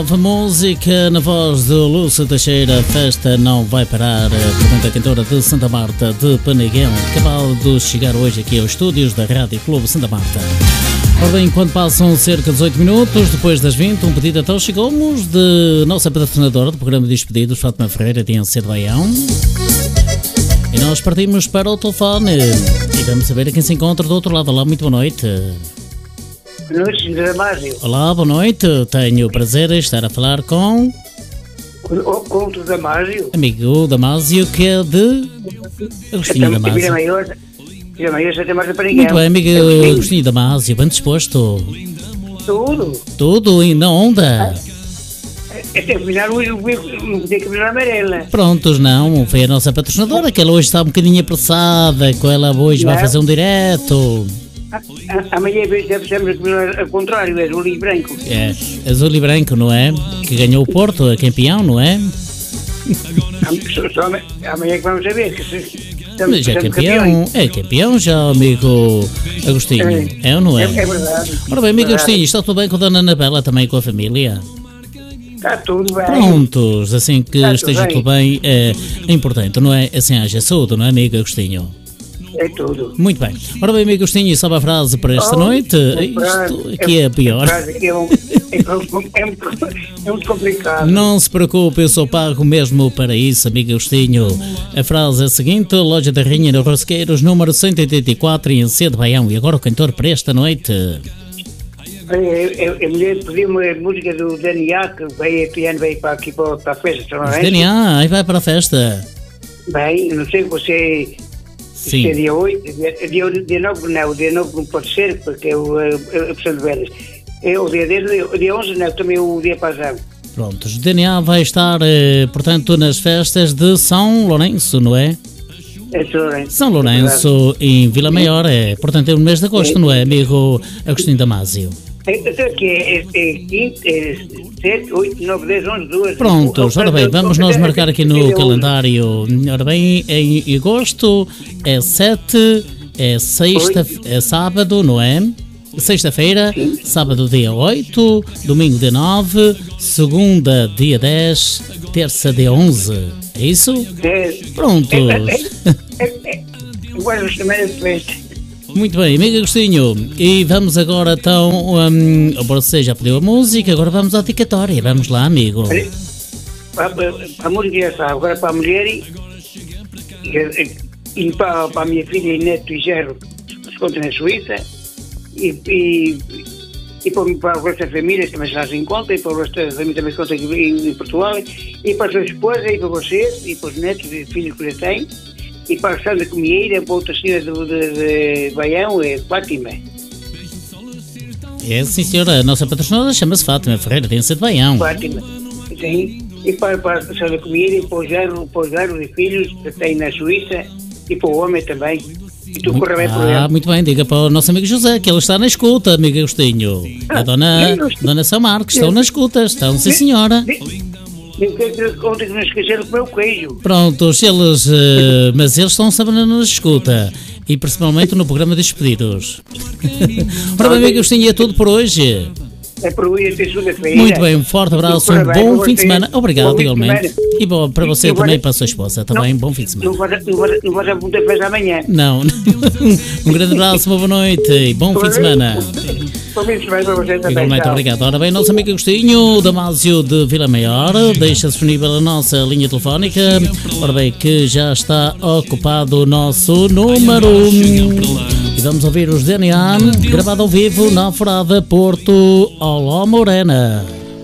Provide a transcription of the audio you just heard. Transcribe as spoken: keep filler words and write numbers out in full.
Nova música na voz de Lúcia Teixeira, a festa não vai parar. Portanto, a cantora de Santa Marta de Peneguel acabou de chegar hoje aqui aos estúdios da Rádio Clube Santa Marta. Ora bem, quando passam cerca de dezoito minutos, depois das vinte, um pedido então chegamos de nossa patrocinadora do programa de Despedidos, Fátima Ferreira, de Ancedo Baião. E nós partimos para o telefone e vamos saber quem se encontra do outro lado. Olá, muito boa noite. Boa noite, senhor Damásio. Olá, boa noite. Tenho o prazer de estar a falar com... Com o Damásio. Amigo Damásio, que é de... Agostinho Damásio. Vila Maior, Vila Maior, Santa Marta para ninguém. Muito bem, amigo Agostinho Damásio, bem disposto. Tudo. Tudo, e na onda. É que combinar o não podia combinar a amarela. Prontos, não, foi a nossa patrocinadora, que ela hoje está um bocadinho apressada, com ela hoje vai fazer um direto. Amanhã precisamos combinar ao contrário, é azul e branco. É, azul e branco, não é? Que ganhou o Porto, é campeão, não é? Só amanhã que vamos saber que se... Mas é campeão, é campeão já, amigo Agostinho, é, é ou não é? É, é verdade. Ora bem, amigo é Agostinho, está tudo bem com a dona Anabela, também com a família? Está tudo bem. Prontos, assim que Está esteja tudo tudo bem, é importante, não é? Assim haja saúde, não é, amigo Agostinho? É tudo. Muito bem. Ora bem, amigo Agostinho, e sabe a frase para esta oh, noite? É Isto aqui é, é pior. É, é, um, é, muito, é muito complicado. Não se preocupe, eu sou pago mesmo para isso, amigo Agostinho. A frase é a seguinte: Loja da Rainha de Rosqueiros, número cento e oitenta e quatro, em Ancedo Baião. E agora o cantor para esta noite? A mulher pediu-me a música do D N A, que veio este ano, veio para aqui para, para a festa. Não é? D N A, aí vai para a festa. Bem, não sei, você... Sim. É dia oito, dia, dia, dia nove não, dia nove não pode ser, porque é o, a, a opção de veras. É o dia dez, o dia onze não, também o dia passado. Prontos, o D N A vai estar, eh, portanto, nas festas de São Lourenço, não é? É São Lourenço. São Lourenço, é em Vila Maior, é, portanto, é no mês de agosto, é. Não é, amigo Agostinho Damásio? Então aqui é, é, é quinto, é sete, oito, nove, dez, onze, doze. Prontos, ora bem, vamos nós marcar aqui no calendário. Ora bem, em agosto é sete, é sexta, é sábado, não é? Sexta-feira, sábado dia oito, domingo dia nove, segunda dia dez, terça dia onze. É isso? Prontos. Agora os primeiros festa. Muito bem, amigo Agostinho, e vamos agora então, um, você já pediu a música, agora vamos à dedicatória, vamos lá, amigo. A, a, a música já sabe, agora para a mulher e, e, e para, para a minha filha e neto e gerro, que se conta na Suíça, e, e, e para, para a vossa família que também já se encontra, e para a vossa família também se conta aqui em, em Portugal, e para a sua esposa, e para vocês, e para os netos e filhos que já têm. E para a Sandra Comieira, para outra senhora de, de, de Baião, é Fátima. É, sim, senhora. A nossa patrocinadora chama-se Fátima Ferreira, de Ancedo Baião. Fátima, sim. E para, para a Sandra Comieira, e para os Jaros, para os Jaros e filhos que tem na Suíça, e para o homem também. E tu corre bem por ele. Ah, muito bem. Diga para o nosso amigo José, que ele está na escuta, amigo Agostinho. Ah, a dona, dona São Marcos, estão na escuta. Estão, sim, senhora. Ontem que não esqueceram de comer o queijo. Prontos, eles, uh, mas eles estão sempre na escuta e principalmente no programa de Despedidos. Ora bem, amigo Agostinho, é tudo por hoje. É por hoje, até segunda-feira. Muito bem, um forte abraço, um bom fim de semana. Obrigado, igualmente. E bom, para você e também, para a sua esposa, também, bom fim de semana. Não vais a muita festa amanhã. Não, um grande abraço, uma boa noite e bom fim de semana. Bom fim de semana para você também. Igualmente, obrigado. Ora bem, nosso amigo Agostinho Damásio de Vila Maior deixa disponível a nossa linha telefónica. Ora bem, que já está ocupado o nosso número. E vamos ouvir os D N A, gravado ao vivo na Forada Porto, Oló Morena.